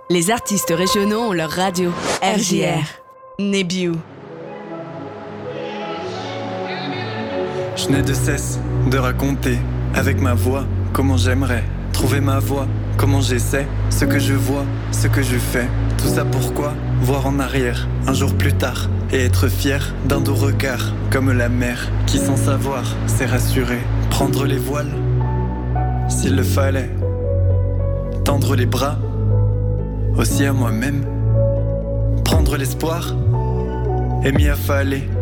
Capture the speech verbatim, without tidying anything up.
Les artistes régionaux ont leur radio. R J R. Nebiu. Je n'ai de cesse de raconter avec ma voix comment j'aimerais trouver ma voix, comment j'essaie, ce que je vois, ce que je fais. Tout ça pourquoi? Voir en arrière, un jour plus tard, et être fier d'un doux regard, comme la mer, qui sans savoir s'est rassurée. Prendre les voiles, s'il le fallait. Tendre les bras, aussi à moi-même. Prendre l'espoir, et m'y affaler.